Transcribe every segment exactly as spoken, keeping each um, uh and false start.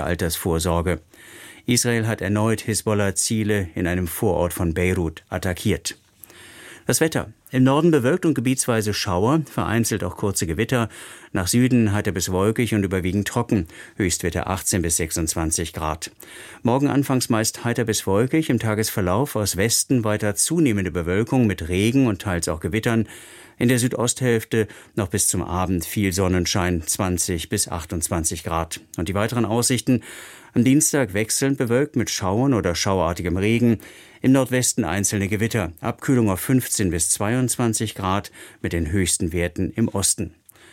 Altersvorsorge. Israel hat erneut Hisbollah-Ziele in einem Vorort von Beirut attackiert. Das Wetter. Im Norden bewölkt und gebietsweise Schauer, vereinzelt auch kurze Gewitter. Nach Süden heiter bis wolkig und überwiegend trocken. Höchstwerte achtzehn bis sechsundzwanzig Grad. Morgen anfangs meist heiter bis wolkig, im Tagesverlauf aus Westen weiter zunehmende Bewölkung mit Regen und teils auch Gewittern. In der Südosthälfte noch bis zum Abend viel Sonnenschein, zwanzig bis achtundzwanzig Grad. Und die weiteren Aussichten: am Dienstag wechselnd bewölkt mit Schauern oder schauartigem Regen. Im Nordwesten einzelne Gewitter. Abkühlung auf fünfzehn bis zweiundzwanzig Grad mit den höchsten Werten im Osten.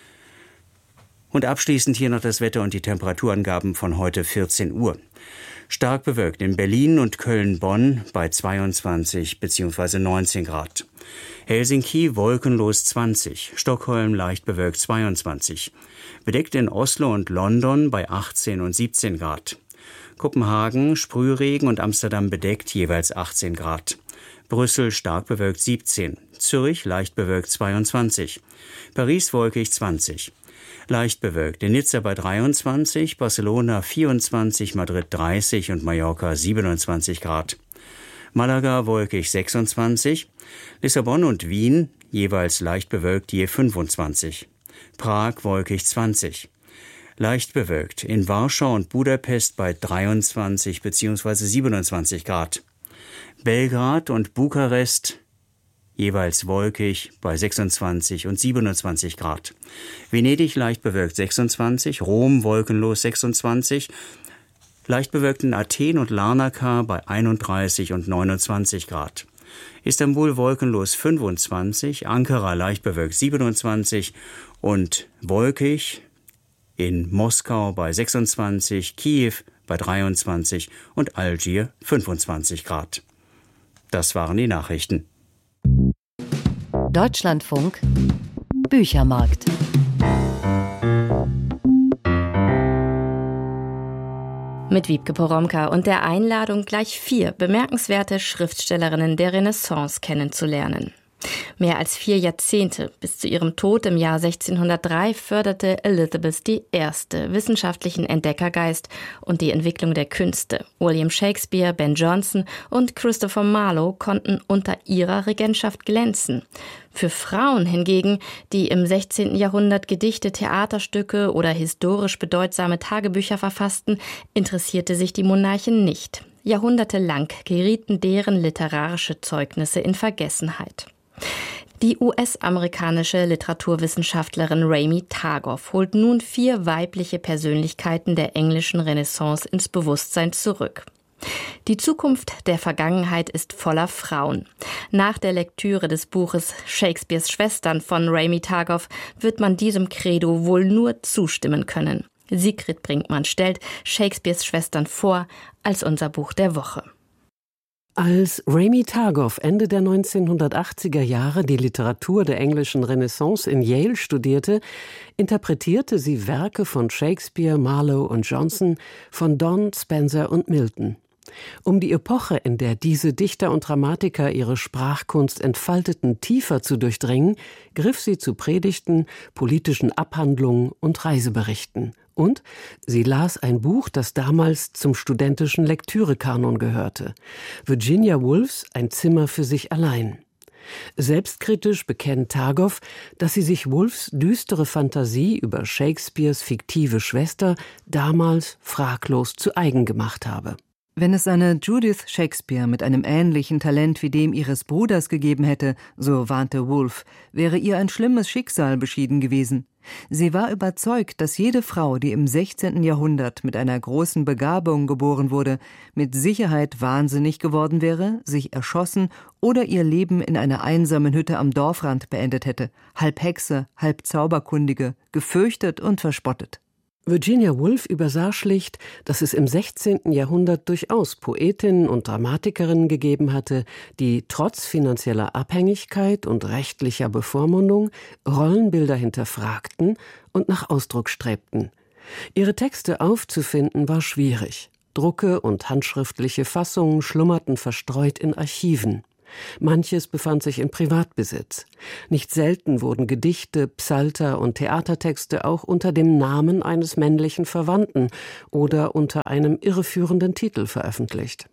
Und abschließend hier noch das Wetter und die Temperaturangaben von heute vierzehn Uhr. Stark bewölkt in Berlin und Köln-Bonn bei zweiundzwanzig bzw. neunzehn Grad. Helsinki wolkenlos zwanzig, Stockholm leicht bewölkt zweiundzwanzig. Bedeckt in Oslo und London bei achtzehn und siebzehn Grad. Kopenhagen Sprühregen und Amsterdam bedeckt jeweils achtzehn Grad. Brüssel stark bewölkt siebzehn. Zürich leicht bewölkt zweiundzwanzig. Paris wolkig zwanzig. Leicht bewölkt in Nizza bei dreiundzwanzig, Barcelona vierundzwanzig, Madrid dreißig und Mallorca siebenundzwanzig Grad. Malaga wolkig sechsundzwanzig. Lissabon und Wien jeweils leicht bewölkt je fünfundzwanzig. Prag wolkig zwanzig. Leicht bewölkt in Warschau und Budapest bei dreiundzwanzig bzw. siebenundzwanzig Grad. Belgrad und Bukarest jeweils wolkig bei sechsundzwanzig und siebenundzwanzig Grad. Venedig leicht bewölkt sechsundzwanzig, Rom wolkenlos sechsundzwanzig, leicht bewölkt in Athen und Larnaca bei einunddreißig und neunundzwanzig Grad. Istanbul wolkenlos fünfundzwanzig, Ankara leicht bewölkt siebenundzwanzig und wolkig in Moskau bei sechsundzwanzig, Kiew bei dreiundzwanzig und Algier fünfundzwanzig Grad. Das waren die Nachrichten. Deutschlandfunk Büchermarkt. Mit Wiebke Poromka und der Einladung, gleich vier bemerkenswerte Schriftstellerinnen der Renaissance kennenzulernen. Mehr als vier Jahrzehnte bis zu ihrem Tod im Jahr sechzehnhundertdrei förderte Elizabeth die Erste wissenschaftlichen Entdeckergeist und die Entwicklung der Künste. William Shakespeare, Ben Jonson und Christopher Marlowe konnten unter ihrer Regentschaft glänzen. Für Frauen hingegen, die im sechzehnten Jahrhundert Gedichte, Theaterstücke oder historisch bedeutsame Tagebücher verfassten, interessierte sich die Monarchin nicht. Jahrhundertelang gerieten deren literarische Zeugnisse in Vergessenheit. Die U S-amerikanische Literaturwissenschaftlerin Rami Targoff holt nun vier weibliche Persönlichkeiten der englischen Renaissance ins Bewusstsein zurück. Die Zukunft der Vergangenheit ist voller Frauen. Nach der Lektüre des Buches Shakespeares Schwestern von Rami Targoff wird man diesem Credo wohl nur zustimmen können. Sigrid Brinkmann stellt Shakespeares Schwestern vor als unser Buch der Woche. Als Rami Targoff Ende der neunzehnhundertachtziger Jahre die Literatur der englischen Renaissance in Yale studierte, interpretierte sie Werke von Shakespeare, Marlowe und Jonson, von Donne, Spenser und Milton. Um die Epoche, in der diese Dichter und Dramatiker ihre Sprachkunst entfalteten, tiefer zu durchdringen, griff sie zu Predigten, politischen Abhandlungen und Reiseberichten. Und sie las ein Buch, das damals zum studentischen Lektürekanon gehörte. Virginia Woolfs Ein Zimmer für sich allein. Selbstkritisch bekennt Targoff, dass sie sich Woolfs düstere Fantasie über Shakespeares fiktive Schwester damals fraglos zu eigen gemacht habe. Wenn es eine Judith Shakespeare mit einem ähnlichen Talent wie dem ihres Bruders gegeben hätte, so warnte Woolf, wäre ihr ein schlimmes Schicksal beschieden gewesen. Sie war überzeugt, dass jede Frau, die im sechzehnten Jahrhundert mit einer großen Begabung geboren wurde, mit Sicherheit wahnsinnig geworden wäre, sich erschossen oder ihr Leben in einer einsamen Hütte am Dorfrand beendet hätte, halb Hexe, halb Zauberkundige, gefürchtet und verspottet. Virginia Woolf übersah schlicht, dass es im sechzehnten Jahrhundert durchaus Poetinnen und Dramatikerinnen gegeben hatte, die trotz finanzieller Abhängigkeit und rechtlicher Bevormundung Rollenbilder hinterfragten und nach Ausdruck strebten. Ihre Texte aufzufinden war schwierig. Drucke und handschriftliche Fassungen schlummerten verstreut in Archiven. Manches befand sich in Privatbesitz. Nicht selten wurden Gedichte, Psalter und Theatertexte auch unter dem Namen eines männlichen Verwandten oder unter einem irreführenden Titel veröffentlicht.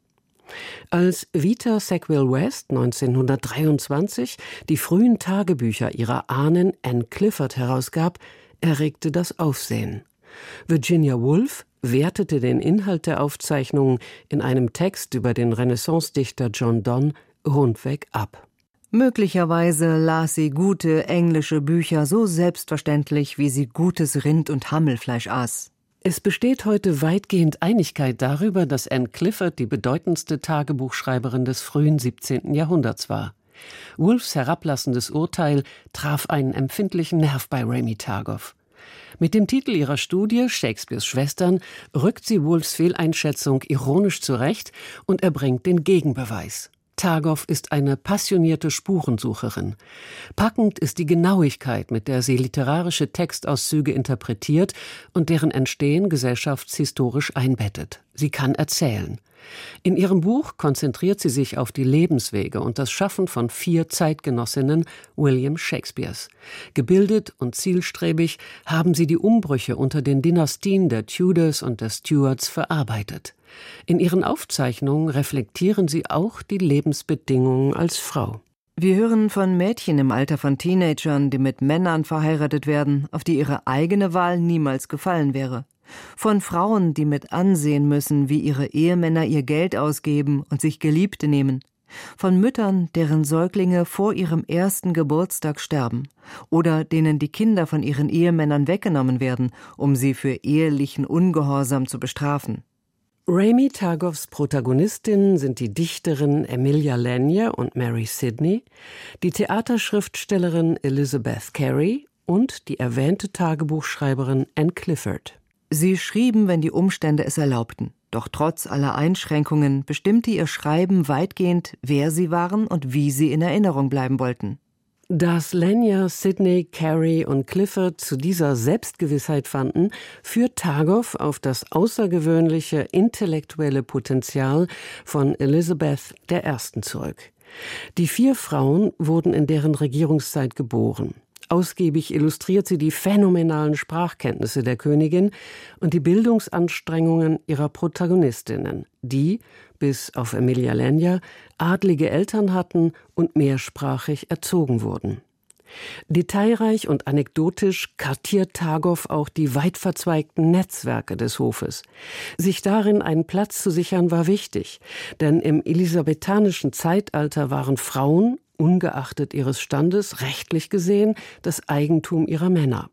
Als Vita Sackville-West neunzehnhundertdreiundzwanzig die frühen Tagebücher ihrer Ahnen Anne Clifford herausgab, erregte das Aufsehen. Virginia Woolf wertete den Inhalt der Aufzeichnungen in einem Text über den Renaissance-Dichter John Donne rundweg ab. Möglicherweise las sie gute englische Bücher so selbstverständlich, wie sie gutes Rind- und Hammelfleisch aß. Es besteht heute weitgehend Einigkeit darüber, dass Anne Clifford die bedeutendste Tagebuchschreiberin des frühen siebzehnten Jahrhunderts war. Woolfs herablassendes Urteil traf einen empfindlichen Nerv bei Ramy Targoff. Mit dem Titel ihrer Studie »Shakespeares Schwestern« rückt sie Woolfs Fehleinschätzung ironisch zurecht und erbringt den Gegenbeweis. Targoff ist eine passionierte Spurensucherin. Packend ist die Genauigkeit, mit der sie literarische Textauszüge interpretiert und deren Entstehen gesellschaftshistorisch einbettet. Sie kann erzählen. In ihrem Buch konzentriert sie sich auf die Lebenswege und das Schaffen von vier Zeitgenossinnen William Shakespeares. Gebildet und zielstrebig haben sie die Umbrüche unter den Dynastien der Tudors und der Stuarts verarbeitet. In ihren Aufzeichnungen reflektieren sie auch die Lebensbedingungen als Frau. Wir hören von Mädchen im Alter von Teenagern, die mit Männern verheiratet werden, auf die ihre eigene Wahl niemals gefallen wäre. Von Frauen, die mit ansehen müssen, wie ihre Ehemänner ihr Geld ausgeben und sich Geliebte nehmen. Von Müttern, deren Säuglinge vor ihrem ersten Geburtstag sterben. Oder denen die Kinder von ihren Ehemännern weggenommen werden, um sie für ehelichen Ungehorsam zu bestrafen. Ramy Targoffs Protagonistinnen sind die Dichterin Emilia Lanier und Mary Sidney, die Theaterschriftstellerin Elizabeth Carey und die erwähnte Tagebuchschreiberin Anne Clifford. Sie schrieben, wenn die Umstände es erlaubten. Doch trotz aller Einschränkungen bestimmte ihr Schreiben weitgehend, wer sie waren und wie sie in Erinnerung bleiben wollten. Dass Lanier, Sidney, Carey und Clifford zu dieser Selbstgewissheit fanden, führt Targoff auf das außergewöhnliche intellektuelle Potenzial von Elizabeth I. zurück. Die vier Frauen wurden in deren Regierungszeit geboren. Ausgiebig illustriert sie die phänomenalen Sprachkenntnisse der Königin und die Bildungsanstrengungen ihrer Protagonistinnen, die, bis auf Emilia Lanier, adlige Eltern hatten und mehrsprachig erzogen wurden. Detailreich und anekdotisch kartiert Targoff auch die weit verzweigten Netzwerke des Hofes. Sich darin einen Platz zu sichern war wichtig, denn im elisabethanischen Zeitalter waren Frauen, ungeachtet ihres Standes, rechtlich gesehen das Eigentum ihrer Männer.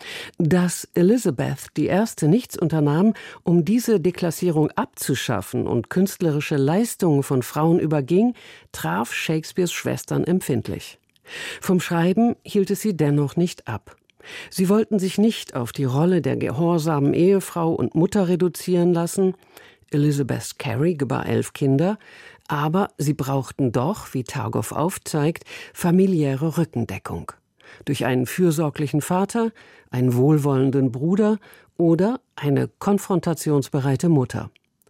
Dass Elizabeth die Erste nichts unternahm, um diese Deklassierung abzuschaffen und künstlerische Leistungen von Frauen überging, traf Shakespeares Schwestern empfindlich. Vom Schreiben hielt es sie dennoch nicht ab. Sie wollten sich nicht auf die Rolle der gehorsamen Ehefrau und Mutter reduzieren lassen. Elizabeth Carey gebar elf Kinder, aber sie brauchten doch, wie Targoff aufzeigt, familiäre Rückendeckung. Durch einen fürsorglichen Vater, einen wohlwollenden Bruder oder eine konfrontationsbereite Mutter.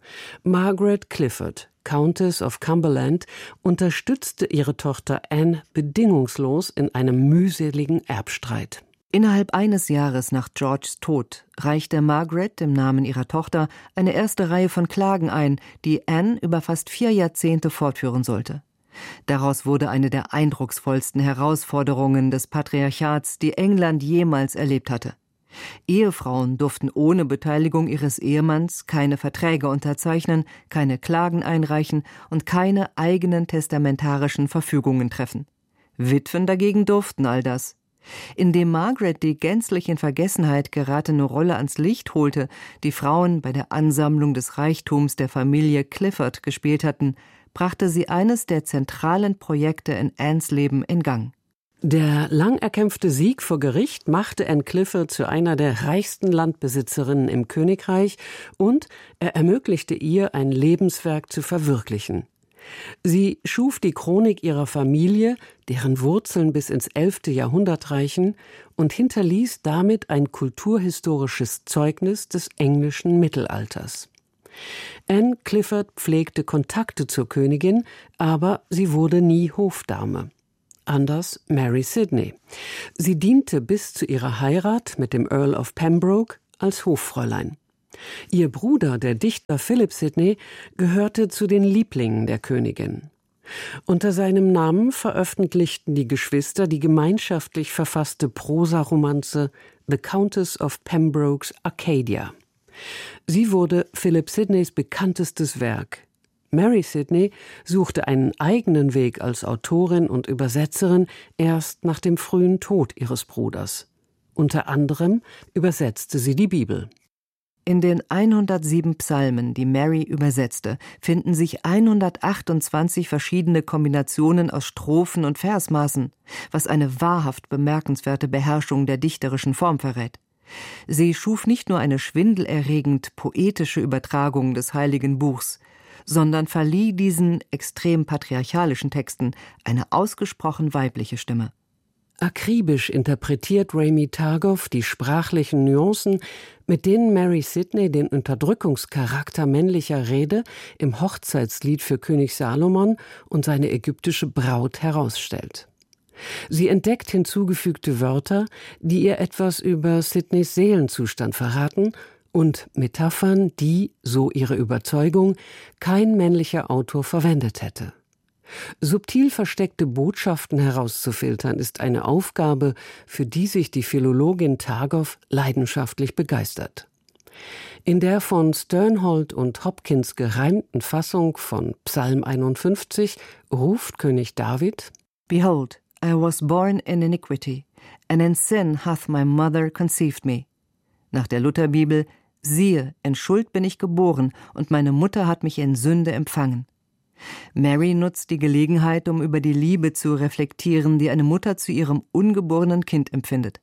Margaret Clifford, Countess of Cumberland, unterstützte ihre Tochter Anne bedingungslos in einem mühseligen Erbstreit. Innerhalb eines Jahres nach Georges Tod reichte Margaret im Namen ihrer Tochter eine erste Reihe von Klagen ein, die Anne über fast vier Jahrzehnte fortführen sollte. Daraus wurde eine der eindrucksvollsten Herausforderungen des Patriarchats, die England jemals erlebt hatte. Ehefrauen durften ohne Beteiligung ihres Ehemanns keine Verträge unterzeichnen, keine Klagen einreichen und keine eigenen testamentarischen Verfügungen treffen. Witwen dagegen durften all das. Indem Margaret die gänzlich in Vergessenheit geratene Rolle ans Licht holte, die Frauen bei der Ansammlung des Reichtums der Familie Clifford gespielt hatten, brachte sie eines der zentralen Projekte in Annes Leben in Gang. Der lang erkämpfte Sieg vor Gericht machte Anne Clifford zu einer der reichsten Landbesitzerinnen im Königreich und er ermöglichte ihr, ein Lebenswerk zu verwirklichen. Sie schuf die Chronik ihrer Familie, deren Wurzeln bis ins elfte Jahrhundert reichen, und hinterließ damit ein kulturhistorisches Zeugnis des englischen Mittelalters. Anne Clifford pflegte Kontakte zur Königin, aber sie wurde nie Hofdame. Anders Mary Sidney. Sie diente bis zu ihrer Heirat mit dem Earl of Pembroke als Hoffräulein. Ihr Bruder, der Dichter Philip Sidney, gehörte zu den Lieblingen der Königin. Unter seinem Namen veröffentlichten die Geschwister die gemeinschaftlich verfasste Prosaromanze The Countess of Pembroke's Arcadia. Sie wurde Philip Sidneys bekanntestes Werk. Mary Sidney suchte einen eigenen Weg als Autorin und Übersetzerin erst nach dem frühen Tod ihres Bruders. Unter anderem übersetzte sie die Bibel. In den hundertsieben Psalmen, die Mary übersetzte, finden sich hundertachtundzwanzig verschiedene Kombinationen aus Strophen und Versmaßen, was eine wahrhaft bemerkenswerte Beherrschung der dichterischen Form verrät. Sie schuf nicht nur eine schwindelerregend poetische Übertragung des Heiligen Buchs, sondern verlieh diesen extrem patriarchalischen Texten eine ausgesprochen weibliche Stimme. Akribisch interpretiert Ramy Targoff die sprachlichen Nuancen, mit denen Mary Sidney den Unterdrückungscharakter männlicher Rede im Hochzeitslied für König Salomon und seine ägyptische Braut herausstellt. Sie entdeckt hinzugefügte Wörter, die ihr etwas über Sidneys Seelenzustand verraten, und Metaphern, die, so ihre Überzeugung, kein männlicher Autor verwendet hätte. Subtil versteckte Botschaften herauszufiltern, ist eine Aufgabe, für die sich die Philologin Targoff leidenschaftlich begeistert. In der von Sternhold und Hopkins gereimten Fassung von Psalm einundfünfzig ruft König David: Behold, I was born in iniquity, and in sin hath my mother conceived me. Nach der Lutherbibel: Siehe, in Schuld bin ich geboren, und meine Mutter hat mich in Sünde empfangen. Mary nutzt die Gelegenheit, um über die Liebe zu reflektieren, die eine Mutter zu ihrem ungeborenen Kind empfindet.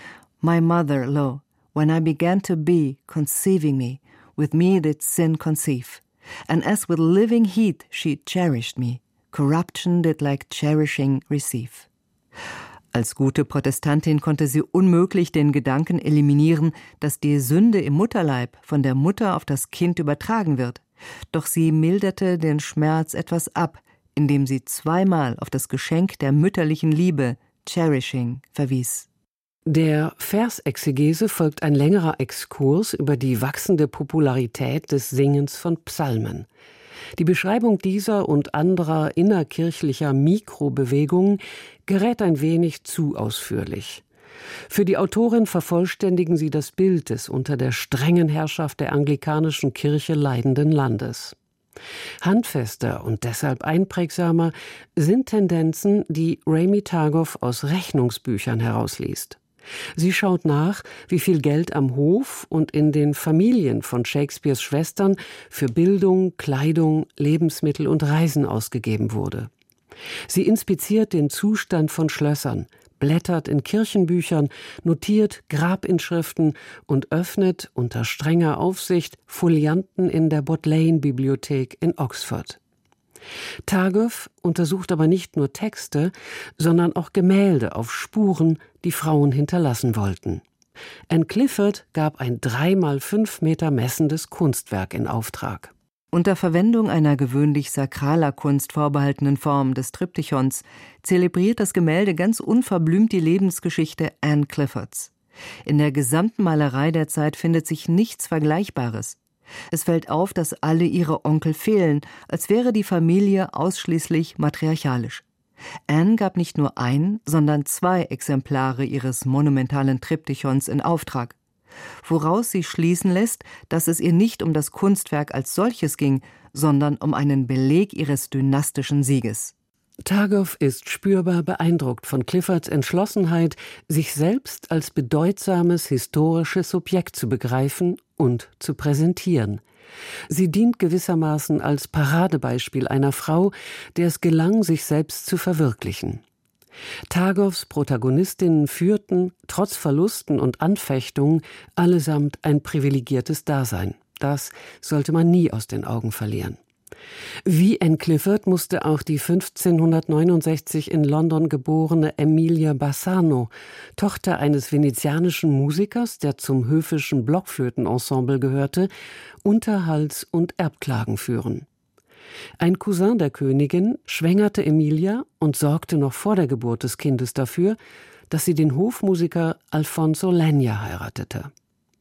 My mother, lo, when I began to be, conceiving me, with me did sin conceive. And as with living heat she cherished me, corruption did like cherishing receive. Als gute Protestantin konnte sie unmöglich den Gedanken eliminieren, dass die Sünde im Mutterleib von der Mutter auf das Kind übertragen wird. Doch sie milderte den Schmerz etwas ab, indem sie zweimal auf das Geschenk der mütterlichen Liebe, Cherishing, verwies. Der Versexegese folgt ein längerer Exkurs über die wachsende Popularität des Singens von Psalmen. Die Beschreibung dieser und anderer innerkirchlicher Mikrobewegungen gerät ein wenig zu ausführlich. Für die Autorin vervollständigen sie das Bild des unter der strengen Herrschaft der anglikanischen Kirche leidenden Landes. Handfester und deshalb einprägsamer sind Tendenzen, die Ramy Targoff aus Rechnungsbüchern herausliest. Sie schaut nach, wie viel Geld am Hof und in den Familien von Shakespeares Schwestern für Bildung, Kleidung, Lebensmittel und Reisen ausgegeben wurde. Sie inspiziert den Zustand von Schlössern, blättert in Kirchenbüchern, notiert Grabinschriften und öffnet unter strenger Aufsicht Folianten in der Bodleian-Bibliothek in Oxford. Targoff untersucht aber nicht nur Texte, sondern auch Gemälde auf Spuren, die Frauen hinterlassen wollten. Anne Clifford gab ein drei mal fünf Meter messendes Kunstwerk in Auftrag. Unter Verwendung einer gewöhnlich sakraler Kunst vorbehaltenen Form des Triptychons zelebriert das Gemälde ganz unverblümt die Lebensgeschichte Anne Cliffords. In der gesamten Malerei der Zeit findet sich nichts Vergleichbares. Es fällt auf, dass alle ihre Onkel fehlen, als wäre die Familie ausschließlich matriarchalisch. Anne gab nicht nur ein, sondern zwei Exemplare ihres monumentalen Triptychons in Auftrag, woraus sie schließen lässt, dass es ihr nicht um das Kunstwerk als solches ging, sondern um einen Beleg ihres dynastischen Sieges. Targoff ist spürbar beeindruckt von Cliffords Entschlossenheit, sich selbst als bedeutsames historisches Subjekt zu begreifen und zu präsentieren. Sie dient gewissermaßen als Paradebeispiel einer Frau, der es gelang, sich selbst zu verwirklichen. Targoffs Protagonistinnen führten, trotz Verlusten und Anfechtungen, allesamt ein privilegiertes Dasein. Das sollte man nie aus den Augen verlieren. Wie Anne Clifford musste auch die fünfzehnhundertneunundsechzig in London geborene Emilia Bassano, Tochter eines venezianischen Musikers, der zum höfischen Blockflötenensemble gehörte, Unterhalts- und Erbklagen führen. Ein Cousin der Königin schwängerte Emilia und sorgte noch vor der Geburt des Kindes dafür, dass sie den Hofmusiker Alfonso Lenya heiratete.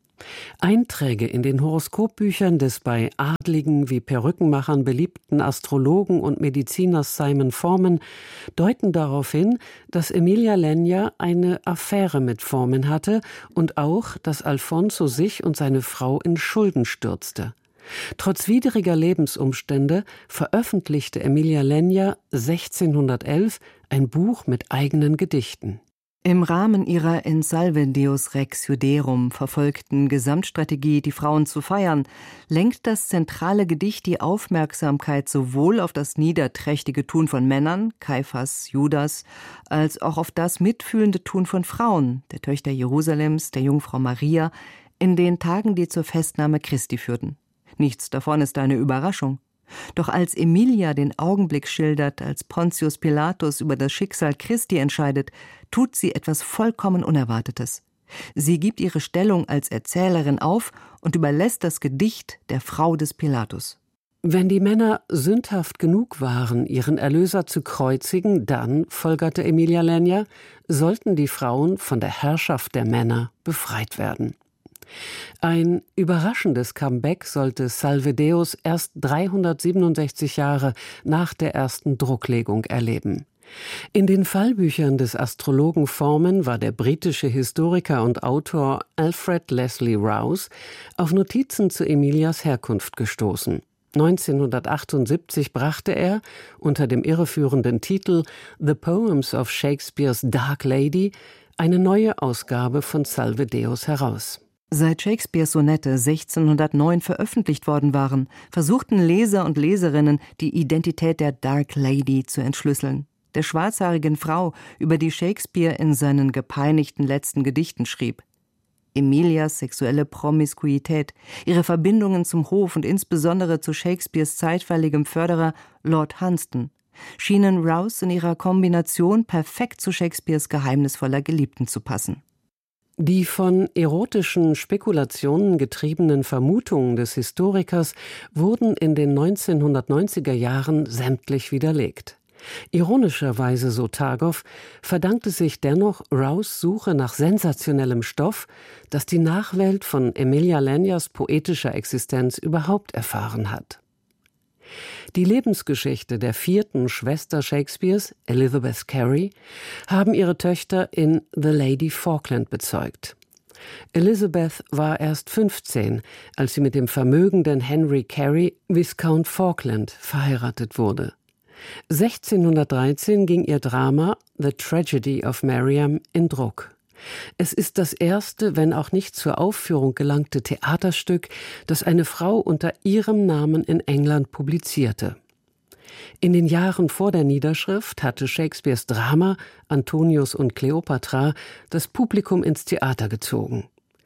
Einträge in den Horoskopbüchern des bei Adligen wie Perückenmachern beliebten Astrologen und Mediziners Simon Forman deuten darauf hin, dass Emilia Lenya eine Affäre mit Forman hatte und auch, dass Alfonso sich und seine Frau in Schulden stürzte. Trotz widriger Lebensumstände veröffentlichte Emilia Lenya sechzehnhundertelf ein Buch mit eigenen Gedichten. Im Rahmen ihrer In Salve Deus Rex Juderum verfolgten Gesamtstrategie, die Frauen zu feiern, lenkt das zentrale Gedicht die Aufmerksamkeit sowohl auf das niederträchtige Tun von Männern, Kaiphas, Judas, als auch auf das mitfühlende Tun von Frauen, der Töchter Jerusalems, der Jungfrau Maria, in den Tagen, die zur Festnahme Christi führten. Nichts davon ist eine Überraschung. Doch als Emilia den Augenblick schildert, als Pontius Pilatus über das Schicksal Christi entscheidet, tut sie etwas vollkommen Unerwartetes. Sie gibt ihre Stellung als Erzählerin auf und überlässt das Gedicht der Frau des Pilatus. Wenn die Männer sündhaft genug waren, ihren Erlöser zu kreuzigen, dann, folgerte Emilia Lenya, sollten die Frauen von der Herrschaft der Männer befreit werden. Ein überraschendes Comeback sollte Salve Deus erst dreihundertsiebenundsechzig Jahre nach der ersten Drucklegung erleben. In den Fallbüchern des Astrologen Forman war der britische Historiker und Autor Alfred Leslie Rouse auf Notizen zu Emilias Herkunft gestoßen. neunzehnhundertachtundsiebzig brachte er unter dem irreführenden Titel The Poems of Shakespeare's Dark Lady eine neue Ausgabe von Salve Deus heraus. Seit Shakespeares Sonette sechzehnhundertneun veröffentlicht worden waren, versuchten Leser und Leserinnen, die Identität der Dark Lady zu entschlüsseln, der schwarzhaarigen Frau, über die Shakespeare in seinen gepeinigten letzten Gedichten schrieb. Emilias sexuelle Promiskuität, ihre Verbindungen zum Hof und insbesondere zu Shakespeares zeitweiligem Förderer Lord Hunsdon schienen Rouse in ihrer Kombination perfekt zu Shakespeares geheimnisvoller Geliebten zu passen. Die von erotischen Spekulationen getriebenen Vermutungen des Historikers wurden in den neunzehnhundertneunziger Jahren sämtlich widerlegt. Ironischerweise, so Tagoff, verdankt es sich dennoch Rouse' Suche nach sensationellem Stoff, das die Nachwelt von Emilia Lenyas poetischer Existenz überhaupt erfahren hat. Die Lebensgeschichte der vierten Schwester Shakespeares, Elizabeth Cary, haben ihre Töchter in The Lady Falkland bezeugt. Elizabeth war erst fünfzehn, als sie mit dem vermögenden Henry Cary, Viscount Falkland, verheiratet wurde. sechzehnhundertdreizehn ging ihr Drama The Tragedy of Mariam in Druck. Es ist das erste, wenn auch nicht zur Aufführung gelangte Theaterstück, das eine Frau unter ihrem Namen in England publizierte. In den Jahren vor der Niederschrift hatte Shakespeares Drama Antonius und Kleopatra das Publikum ins Theater gezogen.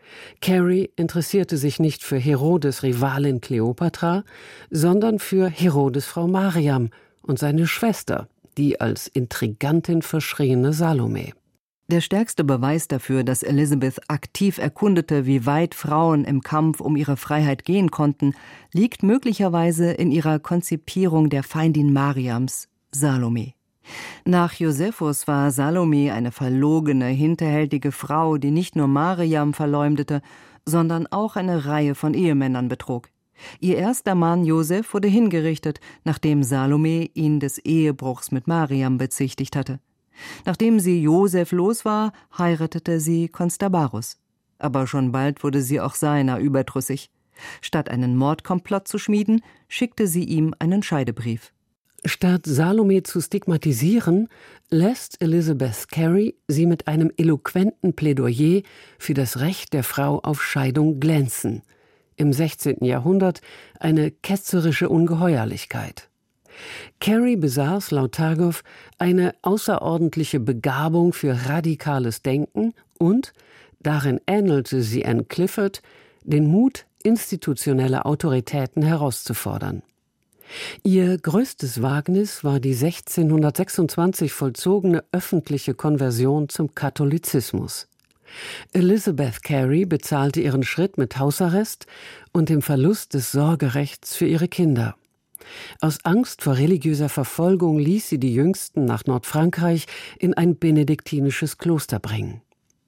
Cary interessierte sich nicht für Herodes' Rivalin Kleopatra, sondern für Herodes' Frau Mariam und seine Schwester, die als Intrigantin verschriene Salome. Der stärkste Beweis dafür, dass Elizabeth aktiv erkundete, wie weit Frauen im Kampf um ihre Freiheit gehen konnten, liegt möglicherweise in ihrer Konzipierung der Feindin Mariams, Salome. Nach Josephus war Salome eine verlogene, hinterhältige Frau, die nicht nur Mariam verleumdete, sondern auch eine Reihe von Ehemännern betrog. Ihr erster Mann Joseph wurde hingerichtet, nachdem Salome ihn des Ehebruchs mit Mariam bezichtigt hatte. Nachdem sie Joseph los war, heiratete sie Konstabarus. Aber schon bald wurde sie auch seiner überdrüssig. Statt einen Mordkomplott zu schmieden, schickte sie ihm einen Scheidebrief. Statt Salome zu stigmatisieren, lässt Elizabeth Cary sie mit einem eloquenten Plädoyer für das Recht der Frau auf Scheidung glänzen. Im sechzehnten Jahrhundert eine ketzerische Ungeheuerlichkeit. Cary besaß laut Tagoff eine außerordentliche Begabung für radikales Denken und, darin ähnelte sie Anne Clifford, den Mut, institutionelle Autoritäten herauszufordern. Ihr größtes Wagnis war die sechzehnhundertsechsundzwanzig vollzogene öffentliche Konversion zum Katholizismus. Elizabeth Cary bezahlte ihren Schritt mit Hausarrest und dem Verlust des Sorgerechts für ihre Kinder. Aus Angst vor religiöser Verfolgung ließ sie die Jüngsten nach Nordfrankreich in ein benediktinisches Kloster bringen.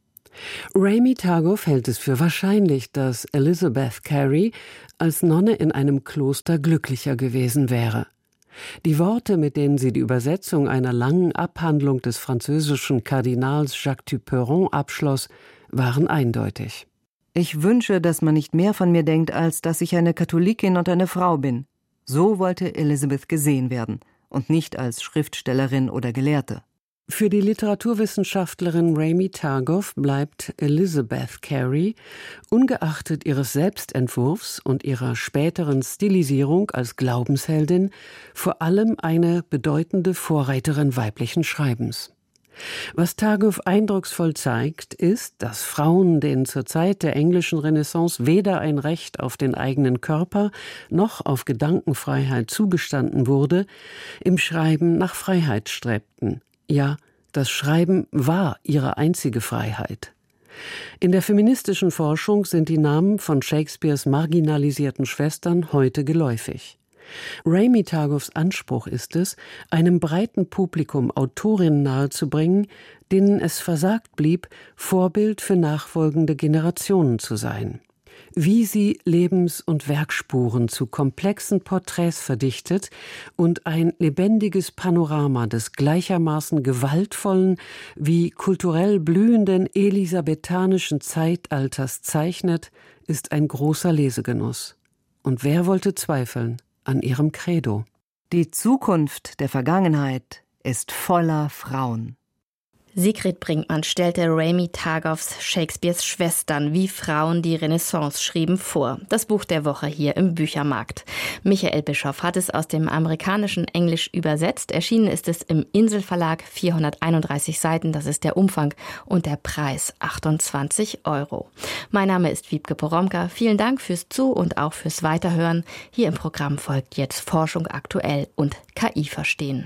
Ramy Tagoff hält es für wahrscheinlich, dass Elizabeth Cary als Nonne in einem Kloster glücklicher gewesen wäre. Die Worte, mit denen sie die Übersetzung einer langen Abhandlung des französischen Kardinals Jacques du Perron abschloss, waren eindeutig. Ich wünsche, dass man nicht mehr von mir denkt, als dass ich eine Katholikin und eine Frau bin. So wollte Elizabeth gesehen werden und nicht als Schriftstellerin oder Gelehrte. Für die Literaturwissenschaftlerin Ramy Tagoff bleibt Elizabeth Cary, ungeachtet ihres Selbstentwurfs und ihrer späteren Stilisierung als Glaubensheldin, vor allem eine bedeutende Vorreiterin weiblichen Schreibens. Was Tagoff eindrucksvoll zeigt, ist, dass Frauen, denen zur Zeit der englischen Renaissance weder ein Recht auf den eigenen Körper noch auf Gedankenfreiheit zugestanden wurde, im Schreiben nach Freiheit strebten. Ja, das Schreiben war ihre einzige Freiheit. In der feministischen Forschung sind die Namen von Shakespeares marginalisierten Schwestern heute geläufig. Ramy Tagoffs Anspruch ist es, einem breiten Publikum Autorinnen nahezubringen, denen es versagt blieb, Vorbild für nachfolgende Generationen zu sein. Wie sie Lebens- und Werkspuren zu komplexen Porträts verdichtet und ein lebendiges Panorama des gleichermaßen gewaltvollen wie kulturell blühenden elisabethanischen Zeitalters zeichnet, ist ein großer Lesegenuss. Und wer wollte zweifeln an ihrem Credo? Die Zukunft der Vergangenheit ist voller Frauen. Sigrid Brinkmann stellte Ramy Tagoffs Shakespeares Schwestern, wie Frauen die Renaissance schrieben, vor. Das Buch der Woche hier im Büchermarkt. Michael Bischoff hat es aus dem amerikanischen Englisch übersetzt. Erschienen ist es im Inselverlag, vierhunderteinunddreißig Seiten, das ist der Umfang, und der Preis achtundzwanzig Euro. Mein Name ist Wiebke Poromka. Vielen Dank fürs Zu- und auch fürs Weiterhören. Hier im Programm folgt jetzt Forschung aktuell und K I verstehen.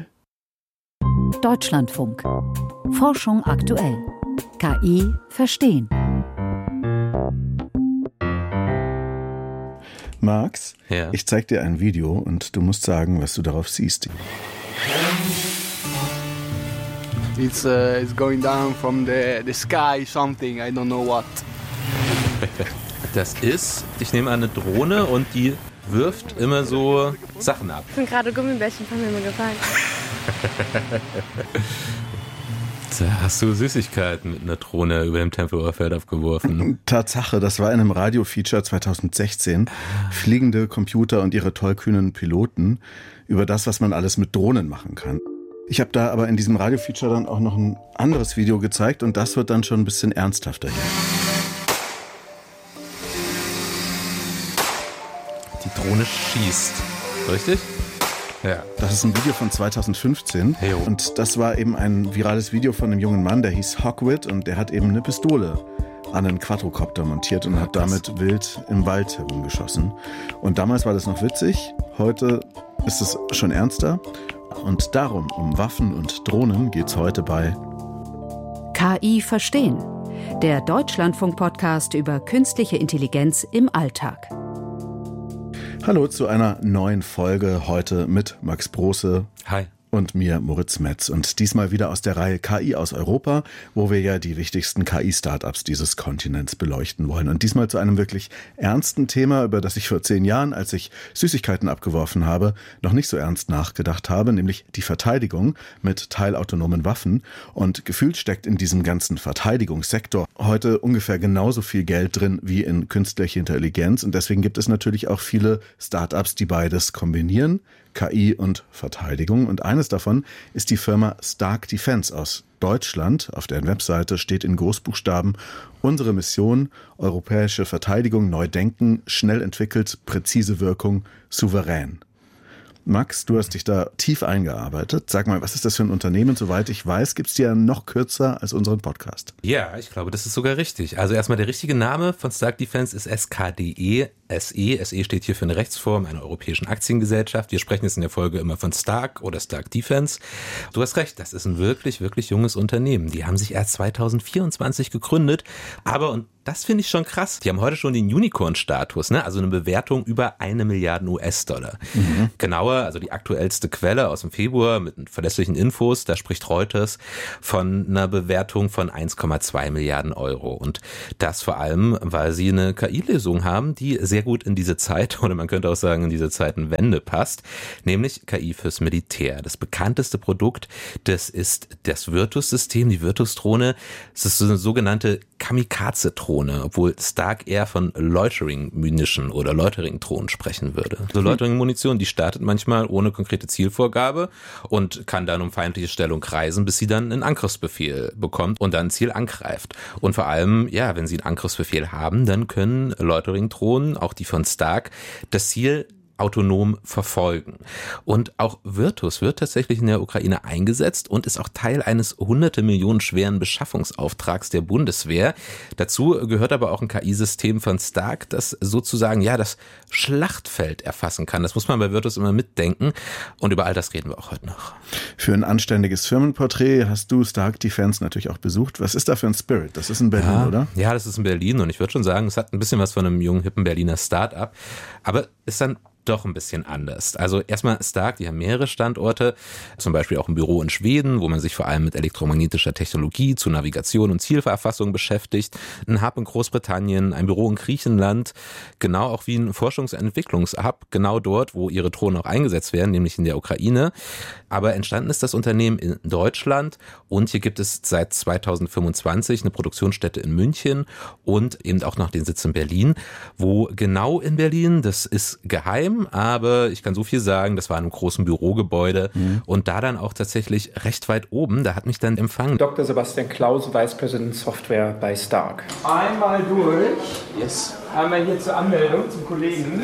Deutschlandfunk. Forschung aktuell. K I verstehen. Max, ja. Ich zeig dir ein Video und du musst sagen, was du darauf siehst. It's, uh, it's going down from the, the sky, something, I don't know what. Das ist, ich nehme an, eine Drohne und die wirft immer so Sachen ab. Ich bin gerade Gummibärchen von mir gefallen. Da hast du Süßigkeiten mit einer Drohne über dem Tempelhofer Feld abgeworfen. Tatsache, das war in einem Radio-Feature zweitausendsechzehn. Fliegende Computer und ihre tollkühnen Piloten über das, was man alles mit Drohnen machen kann. Ich habe da aber in diesem Radio-Feature dann auch noch ein anderes Video gezeigt und das wird dann schon ein bisschen ernsthafter hier. Die Drohne schießt, richtig? Ja. Das ist ein Video von zweitausendfünfzehn hey, oh. und das war eben ein virales Video von einem jungen Mann, der hieß Hawkwitt und der hat eben eine Pistole an einen Quadrocopter montiert und ja, hat damit wild im Wald herumgeschossen. Und damals war das noch witzig, heute ist es schon ernster und darum, um Waffen und Drohnen geht's heute bei K I verstehen, der Deutschlandfunk-Podcast über künstliche Intelligenz im Alltag. Hallo zu einer neuen Folge heute mit Max Brose. Hi. Und mir, Moritz Metz. Und diesmal wieder aus der Reihe K I aus Europa, wo wir ja die wichtigsten K I-Startups dieses Kontinents beleuchten wollen. Und diesmal zu einem wirklich ernsten Thema, über das ich vor zehn Jahren, als ich Süßigkeiten abgeworfen habe, noch nicht so ernst nachgedacht habe, nämlich die Verteidigung mit teilautonomen Waffen. Und gefühlt steckt in diesem ganzen Verteidigungssektor heute ungefähr genauso viel Geld drin wie in künstliche Intelligenz. Und deswegen gibt es natürlich auch viele Startups, die beides kombinieren. K I und Verteidigung. Und eines davon ist die Firma Stark Defense aus Deutschland. Auf deren Webseite steht in Großbuchstaben: Unsere Mission, europäische Verteidigung neu denken, schnell entwickelt, präzise Wirkung, souverän. Max, du hast dich da tief eingearbeitet. Sag mal, was ist das für ein Unternehmen? Soweit ich weiß, gibt es die ja noch kürzer als unseren Podcast. Ja, ich glaube, das ist sogar richtig. Also erstmal der richtige Name von Stark Defense ist S K D E. S E. S E steht hier für eine Rechtsform einer europäischen Aktiengesellschaft. Wir sprechen jetzt in der Folge immer von Stark oder Stark Defence. Du hast recht, das ist ein wirklich, wirklich junges Unternehmen. Die haben sich erst zweitausendvierundzwanzig gegründet, aber, und das finde ich schon krass, die haben heute schon den Unicorn-Status, ne? Also eine Bewertung über eine Milliarde U S-Dollar. Mhm. Genauer, also die aktuellste Quelle aus dem Februar mit verlässlichen Infos, da spricht Reuters von einer Bewertung von eins Komma zwei Milliarden Euro. Und das vor allem, weil sie eine K I-Lösung haben, die sehr gut in diese Zeit, oder man könnte auch sagen, in diese Zeitenwende passt, nämlich K I fürs Militär. Das bekannteste Produkt, das ist das Virtus-System, die Virtus-Drohne. Das ist so eine sogenannte Kamikaze-Drohne, obwohl Stark eher von Loitering-Munition oder Loitering-Drohnen sprechen würde. So Loitering-Munition, die startet manchmal ohne konkrete Zielvorgabe und kann dann um feindliche Stellung kreisen, bis sie dann einen Angriffsbefehl bekommt und dann ein Ziel angreift. Und vor allem, ja, wenn sie einen Angriffsbefehl haben, dann können Loitering-Drohnen, auch die von Stark, das Ziel autonom verfolgen. Und auch Virtus wird tatsächlich in der Ukraine eingesetzt und ist auch Teil eines hunderte Millionen schweren Beschaffungsauftrags der Bundeswehr. Dazu gehört aber auch ein K I-System von Stark, das sozusagen ja das Schlachtfeld erfassen kann. Das muss man bei Virtus immer mitdenken und über all das reden wir auch heute noch. Für ein anständiges Firmenporträt hast du Stark Defence natürlich auch besucht. Was ist da für ein Spirit? Das ist in Berlin, ja, oder? Ja, das ist in Berlin und ich würde schon sagen, es hat ein bisschen was von einem jungen, hippen Berliner Start-up, aber ist dann doch ein bisschen anders. Also erstmal Stark, die haben mehrere Standorte, zum Beispiel auch ein Büro in Schweden, wo man sich vor allem mit elektromagnetischer Technologie zu Navigation und Zielverfassung beschäftigt, ein Hub in Großbritannien, ein Büro in Griechenland, genau auch wie ein Forschungs- und Entwicklungshub, genau dort, wo ihre Drohnen auch eingesetzt werden, nämlich in der Ukraine. Aber entstanden ist das Unternehmen in Deutschland und hier gibt es seit zweitausendfünfundzwanzig eine Produktionsstätte in München und eben auch noch den Sitz in Berlin. Wo genau in Berlin, das ist geheim, aber ich kann so viel sagen, das war in einem großen Bürogebäude mhm. und da dann auch tatsächlich recht weit oben, da hat mich dann empfangen Doktor Sebastian Klaus, Vice President Software bei Stark. Einmal durch, yes. Einmal hier zur Anmeldung zum Kollegen.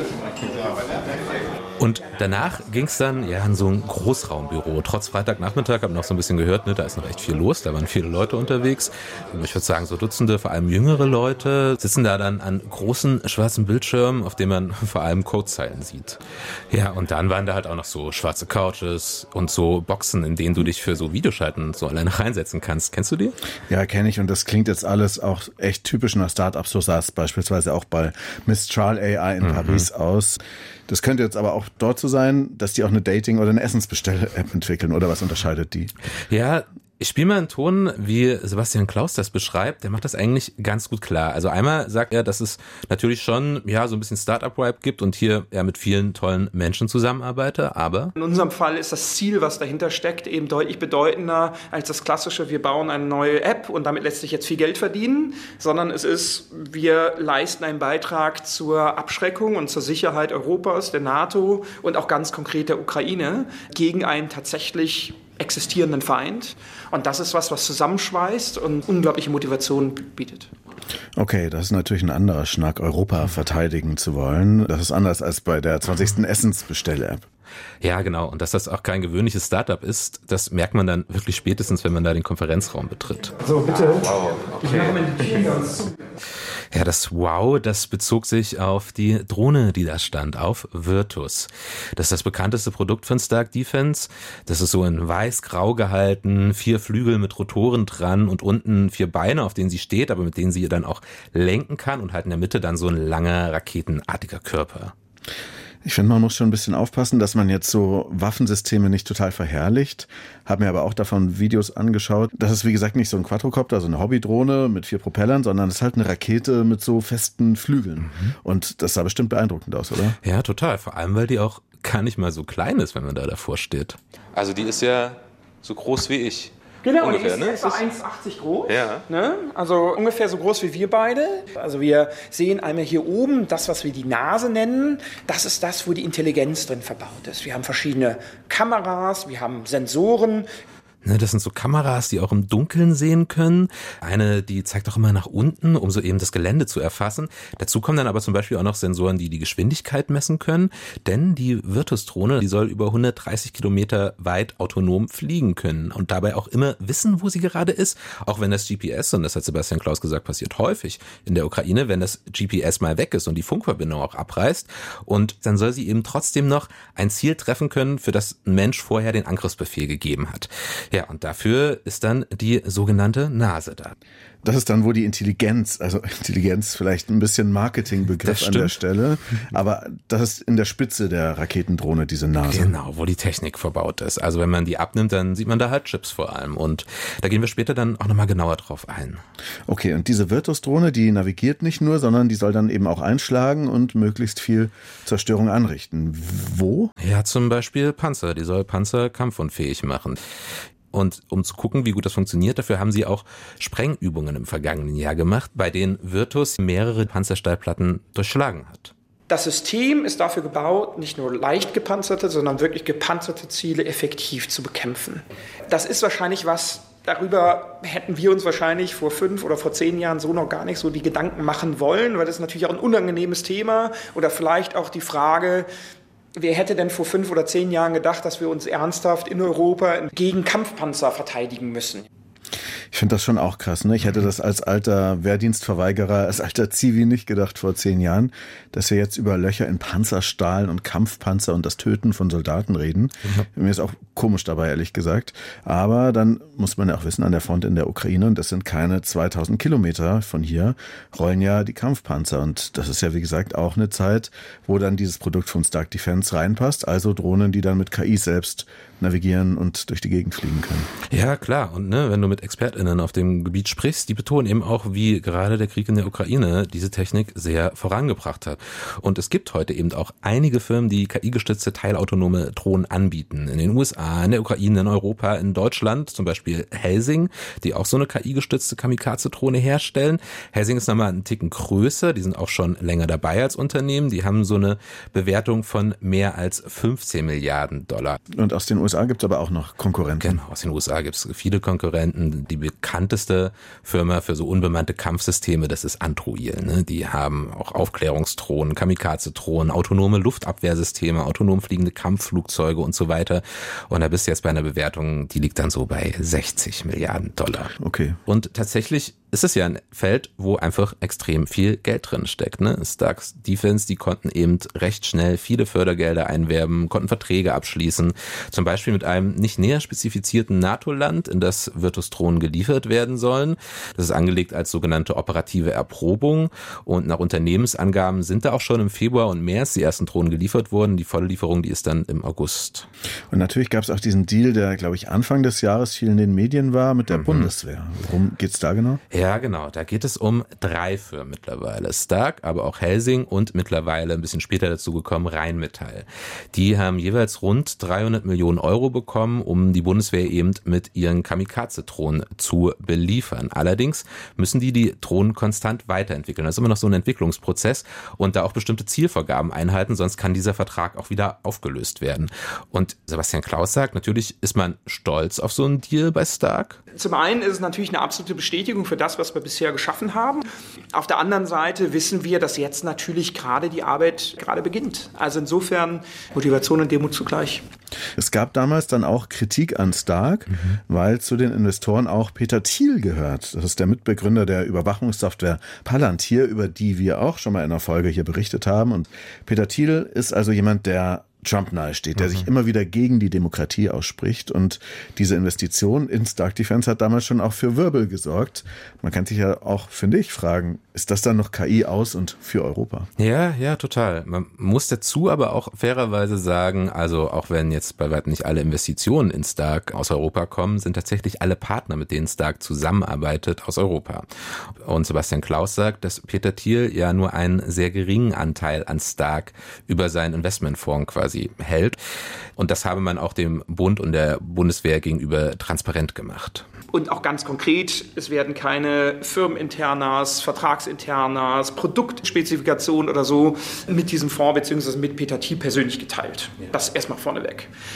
Und danach ging es dann ja in so ein Großraumbüro. Trotz Freitagnachmittag, habe ich noch so ein bisschen gehört, ne, da ist noch echt viel los, da waren viele Leute unterwegs. Ich würde sagen, so Dutzende, vor allem jüngere Leute, sitzen da dann an großen schwarzen Bildschirmen, auf denen man vor allem Codezeilen sieht. Ja, und dann waren da halt auch noch so schwarze Couches und so Boxen, in denen du dich für so Videoschalten so alleine reinsetzen kannst. Kennst du die? Ja, kenne ich und das klingt jetzt alles auch echt typisch nach Startups. So sah es beispielsweise auch bei Mistral A I in mhm. Paris aus. Das könnte jetzt aber auch dort so sein, dass die auch eine Dating- oder eine Essensbestell-App entwickeln, oder was unterscheidet die? Ja, ich spiele mal einen Ton, wie Sebastian Klaus das beschreibt. Der macht das eigentlich ganz gut klar. Also einmal sagt er, dass es natürlich schon ja so ein bisschen Startup-Vibe gibt und hier er mit vielen tollen Menschen zusammenarbeite, aber in unserem Fall ist das Ziel, was dahinter steckt, eben deutlich bedeutender als das klassische, wir bauen eine neue App und damit lässt sich jetzt viel Geld verdienen, sondern es ist, wir leisten einen Beitrag zur Abschreckung und zur Sicherheit Europas, der NATO und auch ganz konkret der Ukraine gegen einen tatsächlich existierenden Feind. Und das ist was, was zusammenschweißt und unglaubliche Motivation bietet. Okay, das ist natürlich ein anderer Schnack, Europa verteidigen zu wollen. Das ist anders als bei der zwanzigsten Essensbestell-App. Ja, genau. Und dass das auch kein gewöhnliches Startup ist, das merkt man dann wirklich spätestens, wenn man da den Konferenzraum betritt. So, bitte. Wow. Okay. Ich mache mal die Tür ganz zu. Ja, das Wow, das bezog sich auf die Drohne, die da stand, auf Virtus. Das ist das bekannteste Produkt von Stark Defence. Das ist so in weiß-grau gehalten, vier Flügel mit Rotoren dran und unten vier Beine, auf denen sie steht, aber mit denen sie dann auch lenken kann und halt in der Mitte dann so ein langer, raketenartiger Körper. Ich finde, man muss schon ein bisschen aufpassen, dass man jetzt so Waffensysteme nicht total verherrlicht. Habe mir aber auch davon Videos angeschaut. Das ist, wie gesagt, nicht so ein Quadrocopter, so eine Hobbydrohne mit vier Propellern, sondern es ist halt eine Rakete mit so festen Flügeln. Mhm. Und das sah bestimmt beeindruckend aus, oder? Ja, total. Vor allem, weil die auch gar nicht mal so klein ist, wenn man da davor steht. Also die ist ja so groß wie ich. Genau, ungefähr, die ist ne? etwa eins achtzig groß, ja. Ne? Also ungefähr so groß wie wir beide. Also wir sehen einmal hier oben das, was wir die Nase nennen. Das ist das, wo die Intelligenz drin verbaut ist. Wir haben verschiedene Kameras, wir haben Sensoren. Das sind so Kameras, die auch im Dunkeln sehen können. Eine, die zeigt auch immer nach unten, um so eben das Gelände zu erfassen. Dazu kommen dann aber zum Beispiel auch noch Sensoren, die die Geschwindigkeit messen können. Denn die Virtus-Drohne, die soll über hundertdreißig Kilometer weit autonom fliegen können und dabei auch immer wissen, wo sie gerade ist. Auch wenn das G P S, und das hat Sebastian Klaus gesagt, passiert häufig in der Ukraine, wenn das G P S mal weg ist und die Funkverbindung auch abreißt. Und dann soll sie eben trotzdem noch ein Ziel treffen können, für das ein Mensch vorher den Angriffsbefehl gegeben hat. Ja, und dafür ist dann die sogenannte Nase da. Das ist dann, wo die Intelligenz, also Intelligenz vielleicht ein bisschen Marketingbegriff an der Stelle, aber das ist in der Spitze der Raketendrohne, diese Nase. Genau, wo die Technik verbaut ist. Also wenn man die abnimmt, dann sieht man da halt Chips vor allem und da gehen wir später dann auch nochmal genauer drauf ein. Okay, und diese Virtus-Drohne, die navigiert nicht nur, sondern die soll dann eben auch einschlagen und möglichst viel Zerstörung anrichten. Wo? Ja, zum Beispiel Panzer. Die soll Panzer kampfunfähig machen. Und um zu gucken, wie gut das funktioniert, dafür haben sie auch Sprengübungen im vergangenen Jahr gemacht, bei denen Virtus mehrere Panzerstallplatten durchschlagen hat. Das System ist dafür gebaut, nicht nur leicht gepanzerte, sondern wirklich gepanzerte Ziele effektiv zu bekämpfen. Das ist wahrscheinlich was, darüber hätten wir uns wahrscheinlich vor fünf oder vor zehn Jahren so noch gar nicht so die Gedanken machen wollen, weil das ist natürlich auch ein unangenehmes Thema oder vielleicht auch die Frage, wer hätte denn vor fünf oder zehn Jahren gedacht, dass wir uns ernsthaft in Europa gegen Kampfpanzer verteidigen müssen? Ich finde das schon auch krass, ne? Ich hätte das als alter Wehrdienstverweigerer, als alter Zivi nicht gedacht vor zehn Jahren, dass wir jetzt über Löcher in Panzerstahlen und Kampfpanzer und das Töten von Soldaten reden. Mhm. Mir ist auch komisch dabei, ehrlich gesagt. Aber dann muss man ja auch wissen, an der Front in der Ukraine, und das sind keine zweitausend Kilometer von hier, rollen ja die Kampfpanzer. Und das ist ja, wie gesagt, auch eine Zeit, wo dann dieses Produkt von Stark Defense reinpasst. Also Drohnen, die dann mit K I selbst navigieren und durch die Gegend fliegen können. Ja, klar. Und ne, wenn du mit ExpertInnen auf dem Gebiet sprichst, die betonen eben auch, wie gerade der Krieg in der Ukraine diese Technik sehr vorangebracht hat. Und es gibt heute eben auch einige Firmen, die K I-gestützte teilautonome Drohnen anbieten. In den U S A, in der Ukraine, in Europa, in Deutschland, zum Beispiel Helsing, die auch so eine K I-gestützte Kamikaze-Drohne herstellen. Helsing ist nochmal einen Ticken größer, die sind auch schon länger dabei als Unternehmen. Die haben so eine Bewertung von mehr als fünfzehn Milliarden Dollar. Und aus den U S A gibt es aber auch noch Konkurrenten. Genau, aus den U S A gibt es viele Konkurrenten. Die bekannteste Firma für so unbemannte Kampfsysteme, das ist Anduril. Ne? Die haben auch Aufklärungsdrohnen, Kamikaze-Drohnen, autonome Luftabwehrsysteme, autonom fliegende Kampfflugzeuge und so weiter. Und da bist du jetzt bei einer Bewertung, die liegt dann so bei sechzig Milliarden Dollar. Okay. Und tatsächlich ist es ja ein Feld, wo einfach extrem viel Geld drin steckt. Ne? Stark Defense, die konnten eben recht schnell viele Fördergelder einwerben, konnten Verträge abschließen, zum Beispiel mit einem nicht näher spezifizierten NATO-Land, in das Virtus-Drohnen geliefert werden sollen. Das ist angelegt als sogenannte operative Erprobung und nach Unternehmensangaben sind da auch schon im Februar und März die ersten Drohnen geliefert worden. Die volle Lieferung, die ist dann im August. Und natürlich gab es auch diesen Deal, der, glaube ich, Anfang des Jahres viel in den Medien war, mit der mhm. Bundeswehr. Worum geht's da genau? Ja, genau. Da geht es um drei Firmen mittlerweile. Stark, aber auch Helsing und mittlerweile ein bisschen später dazu gekommen Rheinmetall. Die haben jeweils rund dreihundert Millionen Euro bekommen, um die Bundeswehr eben mit ihren Kamikaze-Drohnen zu beliefern. Allerdings müssen die die Drohnen konstant weiterentwickeln. Das ist immer noch so ein Entwicklungsprozess und da auch bestimmte Zielvorgaben einhalten, sonst kann dieser Vertrag auch wieder aufgelöst werden. Und Sebastian Klaus sagt, natürlich ist man stolz auf so einen Deal bei Stark. Zum einen ist es natürlich eine absolute Bestätigung für das, was wir bisher geschaffen haben. Auf der anderen Seite wissen wir, dass jetzt natürlich gerade die Arbeit gerade beginnt. Also insofern Motivation und Demut zugleich. Es gab damals dann auch Kritik an Stark, mhm. weil zu den Investoren auch Peter Thiel gehört. Das ist der Mitbegründer der Überwachungssoftware Palantir, über die wir auch schon mal in einer Folge hier berichtet haben. Und Peter Thiel ist also jemand, der Trump nahesteht, der mhm. sich immer wieder gegen die Demokratie ausspricht. Und diese Investition in Stark Defense hat damals schon auch für Wirbel gesorgt. Man kann sich ja auch, finde ich, fragen, ist das dann noch K I aus und für Europa? Ja, ja, total. Man muss dazu aber auch fairerweise sagen, also auch wenn jetzt bei weitem nicht alle Investitionen in Stark aus Europa kommen, sind tatsächlich alle Partner, mit denen Stark zusammenarbeitet, aus Europa. Und Sebastian Klaus sagt, dass Peter Thiel ja nur einen sehr geringen Anteil an Stark über seinen Investmentfonds quasi hält. Und das habe man auch dem Bund und der Bundeswehr gegenüber transparent gemacht. Und auch ganz konkret, es werden keine Firmeninternas, Vertragsinternas, Produktspezifikationen oder so mit diesem Fonds bzw. mit Peter Thiel persönlich geteilt. Das erstmal vorneweg.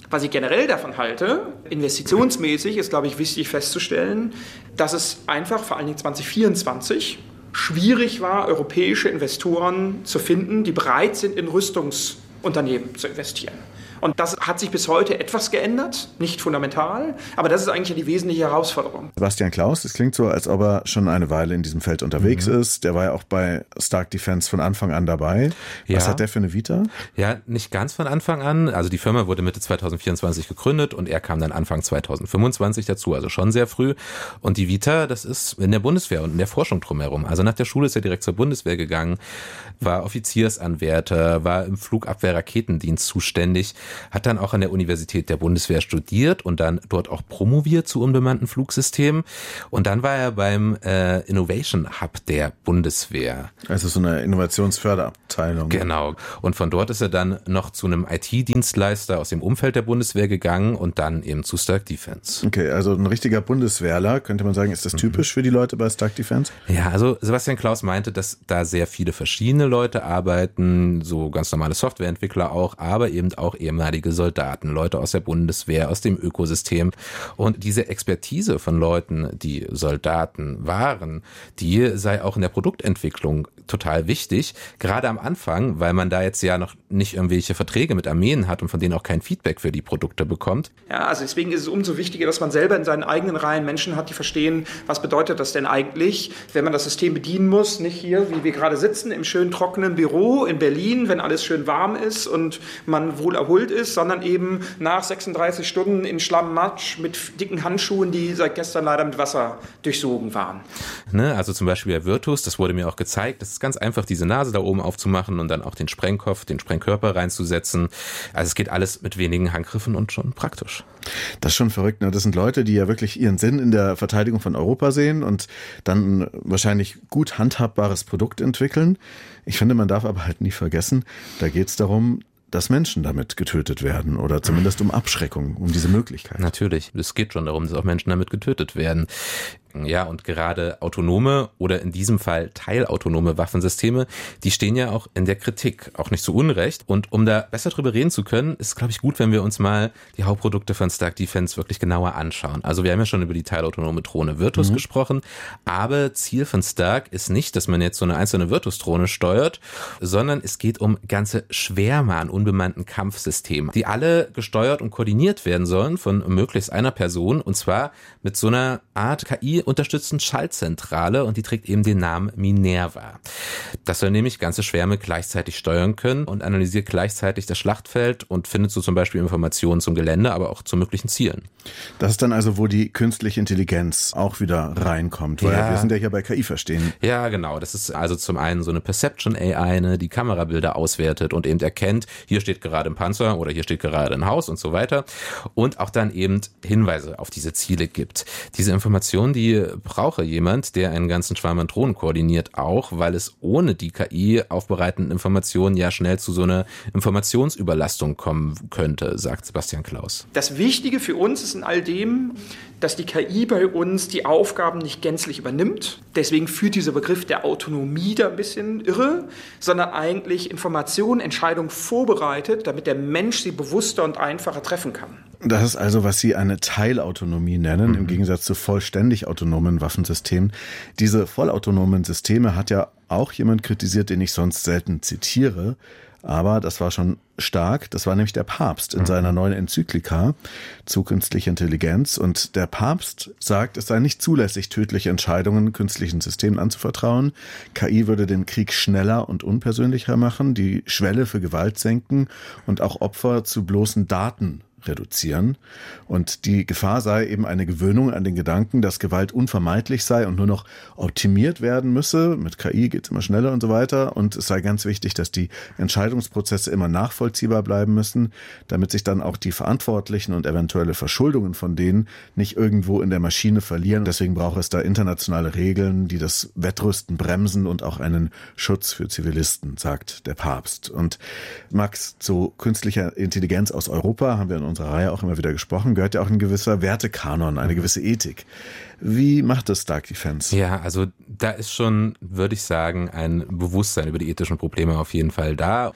Was ich generell davon halte, investitionsmäßig ist, glaube ich, wichtig festzustellen, dass es einfach vor allen Dingen zwanzig vierundzwanzig schwierig war, europäische Investoren zu finden, die bereit sind, in Rüstungsunternehmen zu investieren. Und das hat sich bis heute etwas geändert, nicht fundamental, aber das ist eigentlich ja die wesentliche Herausforderung. Sebastian Klaus, es klingt so, als ob er schon eine Weile in diesem Feld unterwegs mhm. ist. Der war ja auch bei Stark Defence von Anfang an dabei. Ja. Was hat der für eine Vita? Ja, nicht ganz von Anfang an. Also die Firma wurde Mitte zwanzig vierundzwanzig gegründet und er kam dann Anfang zwanzig fünfundzwanzig dazu, also schon sehr früh. Und die Vita, das ist in der Bundeswehr und in der Forschung drumherum. Also nach der Schule ist er direkt zur Bundeswehr gegangen, war Offiziersanwärter, war im Flugabwehr-Raketendienst zuständig, hat dann auch an der Universität der Bundeswehr studiert und dann dort auch promoviert zu unbemannten Flugsystemen. Und dann war er beim äh, Innovation Hub der Bundeswehr. Also so eine Innovationsförderabteilung. Genau. Und von dort ist er dann noch zu einem I T-Dienstleister aus dem Umfeld der Bundeswehr gegangen und dann eben zu Stark Defence. Okay, also ein richtiger Bundeswehrler, könnte man sagen. Ist das typisch mhm. für die Leute bei Stark Defence? Ja, also Sebastian Klaus meinte, dass da sehr viele verschiedene Leute arbeiten, so ganz normale Softwareentwickler auch, aber eben auch ehemalige Soldaten, Leute aus der Bundeswehr, aus dem Ökosystem. Und diese Expertise von Leuten, die Soldaten waren, die sei auch in der Produktentwicklung total wichtig, gerade am Anfang, weil man da jetzt ja noch nicht irgendwelche Verträge mit Armeen hat und von denen auch kein Feedback für die Produkte bekommt. Ja, also deswegen ist es umso wichtiger, dass man selber in seinen eigenen Reihen Menschen hat, die verstehen, was bedeutet das denn eigentlich, wenn man das System bedienen muss, nicht hier, wie wir gerade sitzen, im schönen trockenen Büro in Berlin, wenn alles schön warm ist und man wohl erholt ist, sondern eben nach sechsunddreißig Stunden in Schlamm-Matsch mit dicken Handschuhen, die seit gestern leider mit Wasser durchsogen waren. Ne, also zum Beispiel bei Virtus, das wurde mir auch gezeigt, das ist ganz einfach, diese Nase da oben aufzumachen und dann auch den Sprengkopf, den Sprengkörper reinzusetzen. Also es geht alles mit wenigen Handgriffen und schon praktisch. Das ist schon verrückt, ne? Das sind Leute, die ja wirklich ihren Sinn in der Verteidigung von Europa sehen und dann ein wahrscheinlich gut handhabbares Produkt entwickeln. Ich finde, man darf aber halt nie vergessen, da geht es darum, dass Menschen damit getötet werden oder zumindest um Abschreckung, um diese Möglichkeit. Natürlich, es geht schon darum, dass auch Menschen damit getötet werden. Ja, und gerade autonome oder in diesem Fall teilautonome Waffensysteme, die stehen ja auch in der Kritik, auch nicht zu Unrecht. Und um da besser drüber reden zu können, ist es, glaube ich, gut, wenn wir uns mal die Hauptprodukte von Stark Defence wirklich genauer anschauen. Also wir haben ja schon über die teilautonome Drohne Virtus mhm. gesprochen, aber Ziel von Stark ist nicht, dass man jetzt so eine einzelne Virtus-Drohne steuert, sondern es geht um ganze Schwärme an unbemannten Kampfsystemen, die alle gesteuert und koordiniert werden sollen von möglichst einer Person, und zwar mit so einer Art K I unterstützten Schaltzentrale, und die trägt eben den Namen Minerva. Das soll nämlich ganze Schwärme gleichzeitig steuern können und analysiert gleichzeitig das Schlachtfeld und findet so zum Beispiel Informationen zum Gelände, aber auch zu möglichen Zielen. Das ist dann also, wo die künstliche Intelligenz auch wieder reinkommt, weil ja. wir sind ja hier bei K I verstehen. Ja, genau. Das ist also zum einen so eine Perception A I, ne, die Kamerabilder auswertet und eben erkennt, hier steht gerade ein Panzer oder hier steht gerade ein Haus und so weiter, und auch dann eben Hinweise auf diese Ziele gibt. Diese Informationen, die brauche jemand, der einen ganzen Schwarm an Drohnen koordiniert, auch weil es ohne die K I aufbereitenden Informationen ja schnell zu so einer Informationsüberlastung kommen könnte, sagt Sebastian Klaus. Das Wichtige für uns ist in all dem, dass die K I bei uns die Aufgaben nicht gänzlich übernimmt. Deswegen führt dieser Begriff der Autonomie da ein bisschen irre, sondern eigentlich Informationen, Entscheidungen vorbereitet, damit der Mensch sie bewusster und einfacher treffen kann. Das ist also, was Sie eine Teilautonomie nennen, mhm. im Gegensatz zu vollständig autonomen Waffensystemen. Diese vollautonomen Systeme hat ja auch jemand kritisiert, den ich sonst selten zitiere. Aber das war schon stark. Das war nämlich der Papst in mhm. seiner neuen Enzyklika zu künstlicher Intelligenz. Und der Papst sagt, es sei nicht zulässig, tödliche Entscheidungen künstlichen Systemen anzuvertrauen. K I würde den Krieg schneller und unpersönlicher machen, die Schwelle für Gewalt senken und auch Opfer zu bloßen Daten reduzieren. Und die Gefahr sei eben eine Gewöhnung an den Gedanken, dass Gewalt unvermeidlich sei und nur noch optimiert werden müsse. Mit K I geht es immer schneller und so weiter. Und es sei ganz wichtig, dass die Entscheidungsprozesse immer nachvollziehbar bleiben müssen, damit sich dann auch die Verantwortlichen und eventuelle Verschuldungen von denen nicht irgendwo in der Maschine verlieren. Deswegen braucht es da internationale Regeln, die das Wettrüsten bremsen und auch einen Schutz für Zivilisten, sagt der Papst. Und Max, zu künstlicher Intelligenz aus Europa haben wir in unserer Reihe auch immer wieder gesprochen, gehört ja auch ein gewisser Wertekanon, eine gewisse Ethik. Wie macht das Stark Defence? Ja, also da ist schon, würde ich sagen, ein Bewusstsein über die ethischen Probleme auf jeden Fall da.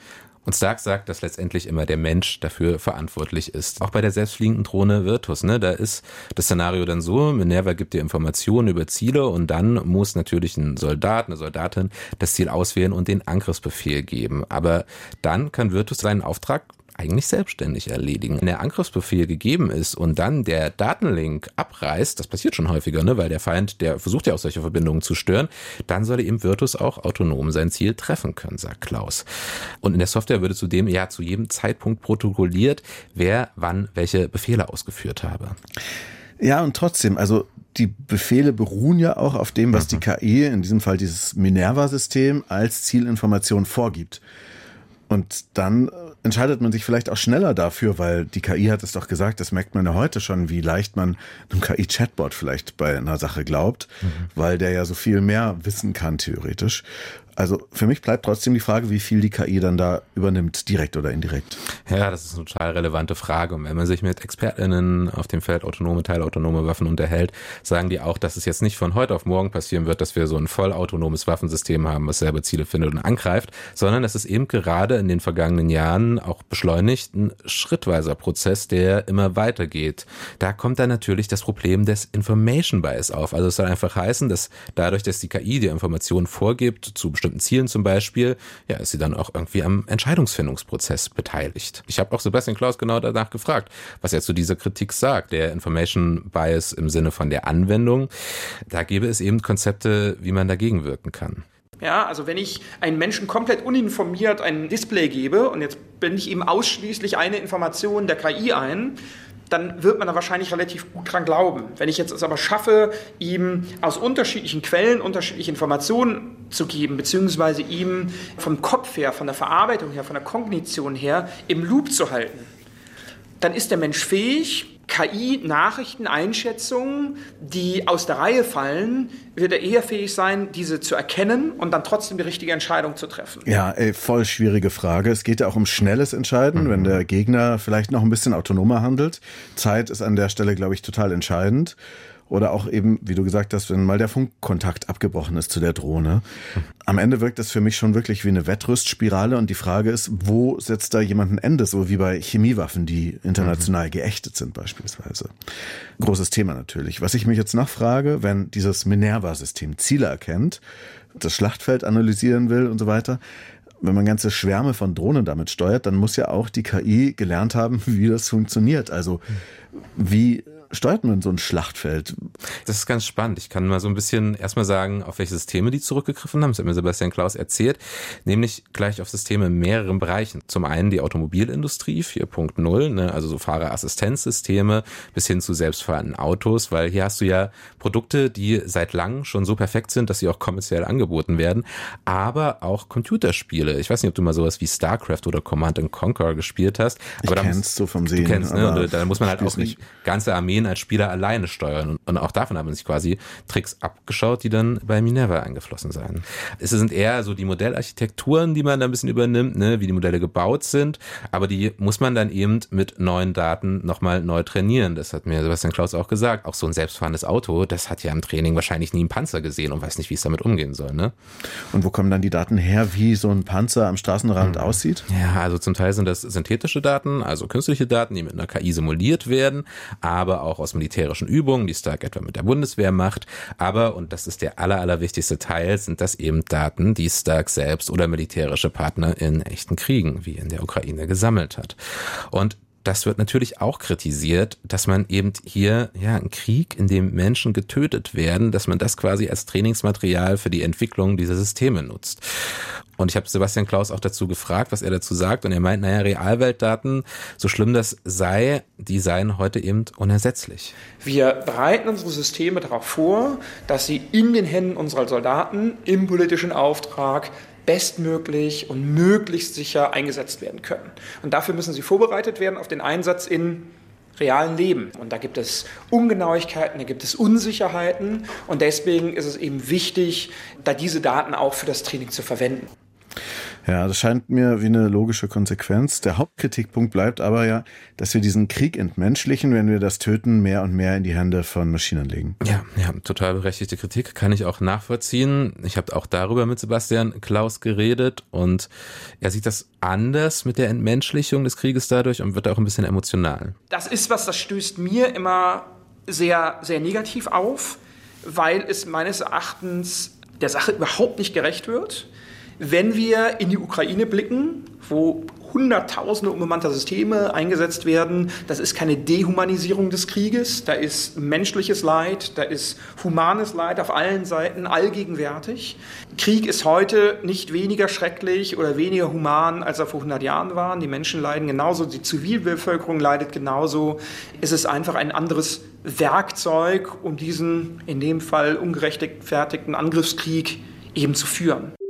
Und Stark sagt, dass letztendlich immer der Mensch dafür verantwortlich ist. Auch bei der selbstfliegenden Drohne Virtus, ne, da ist das Szenario dann so, Minerva gibt dir Informationen über Ziele und dann muss natürlich ein Soldat, eine Soldatin das Ziel auswählen und den Angriffsbefehl geben. Aber dann kann Virtus seinen Auftrag eigentlich selbstständig erledigen. Wenn der Angriffsbefehl gegeben ist und dann der Datenlink abreißt, das passiert schon häufiger, ne, weil der Feind, der versucht ja auch solche Verbindungen zu stören, dann soll eben Virtus auch autonom sein Ziel treffen können, sagt Klaus. Und in der Software würde zudem ja zu jedem Zeitpunkt protokolliert, wer wann welche Befehle ausgeführt habe. Ja, und trotzdem, also die Befehle beruhen ja auch auf dem, was die K I, in diesem Fall dieses Minerva-System, als Zielinformation vorgibt. Und dann entscheidet man sich vielleicht auch schneller dafür, weil die K I hat es doch gesagt, das merkt man ja heute schon, wie leicht man einem K I-Chatbot vielleicht bei einer Sache glaubt, mhm. weil der ja so viel mehr wissen kann, theoretisch. Also für mich bleibt trotzdem die Frage, wie viel die K I dann da übernimmt, direkt oder indirekt. Ja, das ist eine total relevante Frage. Und wenn man sich mit ExpertInnen auf dem Feld autonome, teilautonome Waffen unterhält, sagen die auch, dass es jetzt nicht von heute auf morgen passieren wird, dass wir so ein vollautonomes Waffensystem haben, was selber Ziele findet und angreift, sondern dass es eben gerade in den vergangenen Jahren auch beschleunigt ein schrittweiser Prozess, der immer weitergeht. Da kommt dann natürlich das Problem des Information Bias auf. Also es soll einfach heißen, dass dadurch, dass die K I die Informationen vorgibt, zu bestimmten Zielen zum Beispiel, ja, ist sie dann auch irgendwie am Entscheidungsfindungsprozess beteiligt. Ich habe auch Sebastian Klaus genau danach gefragt, was er zu dieser Kritik sagt, der Information Bias im Sinne von der Anwendung. Da gäbe es eben Konzepte, wie man dagegen wirken kann. Ja, also wenn ich einen Menschen komplett uninformiert ein Display gebe und jetzt blende ich ihm ausschließlich eine Information der K I ein, dann wird man da wahrscheinlich relativ gut dran glauben. Wenn ich jetzt es aber schaffe, ihm aus unterschiedlichen Quellen unterschiedliche Informationen zu geben, beziehungsweise ihm vom Kopf her, von der Verarbeitung her, von der Kognition her im Loop zu halten, dann ist der Mensch fähig, K I-Nachrichten-Einschätzungen, die aus der Reihe fallen, wird er eher fähig sein, diese zu erkennen und dann trotzdem die richtige Entscheidung zu treffen. Ja, ey, voll schwierige Frage. Es geht ja auch um schnelles Entscheiden, mhm. wenn der Gegner vielleicht noch ein bisschen autonomer handelt. Zeit ist an der Stelle, glaube ich, total entscheidend. Oder auch eben, wie du gesagt hast, wenn mal der Funkkontakt abgebrochen ist zu der Drohne. Am Ende wirkt das für mich schon wirklich wie eine Wettrüstspirale und die Frage ist, wo setzt da jemand ein Ende, so wie bei Chemiewaffen, die international mhm. geächtet sind beispielsweise. Großes Thema natürlich. Was ich mich jetzt noch frage, wenn dieses Minerva-System Ziele erkennt, das Schlachtfeld analysieren will und so weiter, wenn man ganze Schwärme von Drohnen damit steuert, dann muss ja auch die K I gelernt haben, wie das funktioniert. Also wie steuert man so ein Schlachtfeld? Das ist ganz spannend. Ich kann mal so ein bisschen erstmal sagen, auf welche Systeme die zurückgegriffen haben. Das hat mir Sebastian Klaus erzählt. Nämlich gleich auf Systeme in mehreren Bereichen. Zum einen die Automobilindustrie vier Punkt null, ne, also so Fahrerassistenzsysteme bis hin zu selbstfahrenden Autos, weil hier hast du ja Produkte, die seit langem schon so perfekt sind, dass sie auch kommerziell angeboten werden, aber auch Computerspiele. Ich weiß nicht, ob du mal sowas wie StarCraft oder Command and Conquer gespielt hast. Aber ich da kenn's so vom Sehen. Du kennst, ne? Aber da muss man halt auch nicht ganze Armeen als Spieler alleine steuern. Und auch davon haben sich quasi Tricks abgeschaut, die dann bei Minerva eingeflossen seien. Es sind eher so die Modellarchitekturen, die man da ein bisschen übernimmt, ne, wie die Modelle gebaut sind, aber die muss man dann eben mit neuen Daten nochmal neu trainieren. Das hat mir Sebastian Klaus auch gesagt. Auch so ein selbstfahrendes Auto, das hat ja im Training wahrscheinlich nie einen Panzer gesehen und weiß nicht, wie es damit umgehen soll. Ne? Und wo kommen dann die Daten her, wie so ein Panzer am Straßenrand mhm. aussieht? Ja, also zum Teil sind das synthetische Daten, also künstliche Daten, die mit einer K I simuliert werden, aber auch aus militärischen Übungen, die Stark etwa mit der Bundeswehr macht. Aber, und das ist der aller, allerwichtigste Teil, sind das eben Daten, die Stark selbst oder militärische Partner in echten Kriegen, wie in der Ukraine, gesammelt hat. Und das wird natürlich auch kritisiert, dass man eben hier, ja, einen Krieg, in dem Menschen getötet werden, dass man das quasi als Trainingsmaterial für die Entwicklung dieser Systeme nutzt. Und ich habe Sebastian Klaus auch dazu gefragt, was er dazu sagt. Und er meint, naja, Realweltdaten, so schlimm das sei, die seien heute eben unersetzlich. Wir bereiten unsere Systeme darauf vor, dass sie in den Händen unserer Soldaten im politischen Auftrag bestmöglich und möglichst sicher eingesetzt werden können. Und dafür müssen sie vorbereitet werden auf den Einsatz in realen Leben. Und da gibt es Ungenauigkeiten, da gibt es Unsicherheiten. Und deswegen ist es eben wichtig, da diese Daten auch für das Training zu verwenden. Ja, das scheint mir wie eine logische Konsequenz. Der Hauptkritikpunkt bleibt aber ja, dass wir diesen Krieg entmenschlichen, wenn wir das Töten mehr und mehr in die Hände von Maschinen legen. Ja, ja, total berechtigte Kritik, kann ich auch nachvollziehen. Ich habe auch darüber mit Sebastian Klaus geredet und er sieht das anders mit der Entmenschlichung des Krieges dadurch und wird auch ein bisschen emotional. Das ist was, das stößt mir immer sehr, sehr negativ auf, weil es meines Erachtens der Sache überhaupt nicht gerecht wird. Wenn wir in die Ukraine blicken, wo Hunderttausende unbemannter Systeme eingesetzt werden, das ist keine Dehumanisierung des Krieges, da ist menschliches Leid, da ist humanes Leid auf allen Seiten allgegenwärtig. Krieg ist heute nicht weniger schrecklich oder weniger human, als er vor hundert Jahren war. Die Menschen leiden genauso, die Zivilbevölkerung leidet genauso. Es ist einfach ein anderes Werkzeug, um diesen, in dem Fall ungerechtfertigten Angriffskrieg eben zu führen.